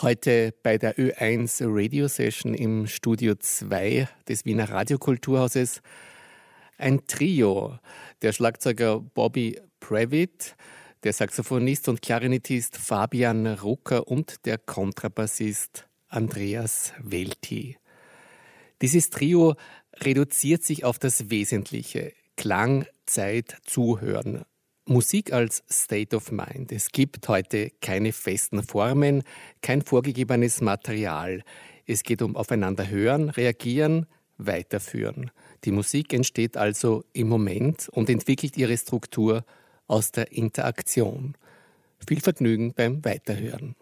Heute bei der Ö1 Radio Session im Studio 2 des Wiener Radiokulturhauses ein Trio. Der Schlagzeuger Bobby Previtt, der Saxophonist und Klarinettist Fabian Rucker und der Kontrabassist Andreas Welti. Dieses Trio reduziert sich auf das Wesentliche: Klang, Zeit, Zuhören. Musik als State of Mind. Es gibt heute keine festen Formen, kein vorgegebenes Material. Es geht um aufeinander hören, reagieren, weiterführen. Die Musik entsteht also im Moment und entwickelt ihre Struktur aus der Interaktion. Viel Vergnügen beim Weiterhören.